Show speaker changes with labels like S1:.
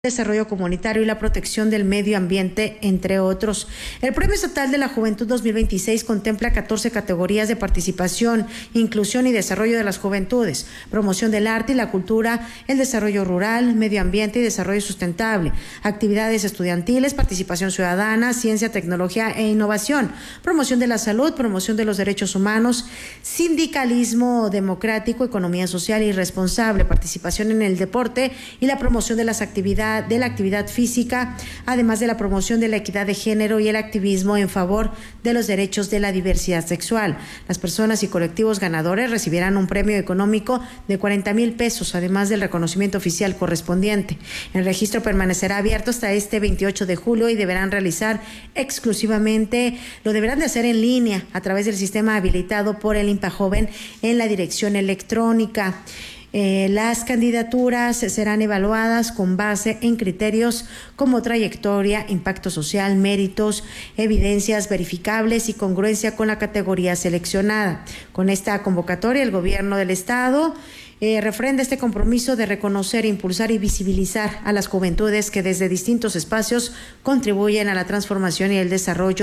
S1: desarrollo comunitario y la protección del medio ambiente, entre otros. El Premio Estatal de la Juventud 2026 contempla 14 categorías de participación, inclusión y desarrollo de las juventudes, promoción del arte y la cultura, el desarrollo rural, medio ambiente y desarrollo sustentable, actividades estudiantiles, participación ciudadana, ciencia, tecnología e innovación, promoción de la salud, promoción de los derechos humanos, sindicalismo democrático, economía social y responsable, participación en el deporte y la promoción de las actividades de la actividad física, además de la promoción de la equidad de género y el activismo en favor de los derechos de la diversidad sexual. Las personas y colectivos ganadores recibirán un premio económico de 40,000 pesos, además del reconocimiento oficial correspondiente. El registro permanecerá abierto hasta este 28 de julio y deberán de hacer en línea a través del sistema habilitado por el INPAJoven en la dirección electrónica. Las candidaturas serán evaluadas con base en criterios como trayectoria, impacto social, méritos, evidencias verificables y congruencia con la categoría seleccionada. Con esta convocatoria, el gobierno del estado refrenda este compromiso de reconocer, impulsar y visibilizar a las juventudes que desde distintos espacios contribuyen a la transformación y el desarrollo